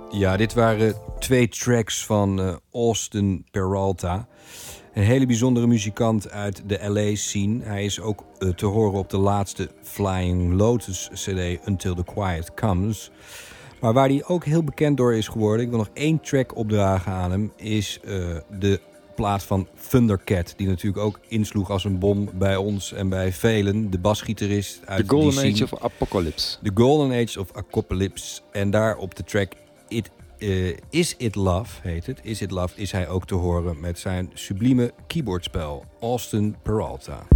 Ja, dit waren 2 tracks van Austin Peralta. Een hele bijzondere muzikant uit de LA-scene. Hij is ook te horen op de laatste Flying Lotus CD Until the Quiet Comes. Maar waar hij ook heel bekend door is geworden, ik wil nog 1 track opdragen aan hem, is de plaat van Thundercat, die natuurlijk ook insloeg als een bom bij ons en bij velen. De basgitarist uit The Golden die scene. Age of Apocalypse. The Golden Age of Apocalypse. En daar op de track Is It Love, heet het. Is It Love is hij ook te horen met zijn sublieme keyboardspel. Austin Peralta.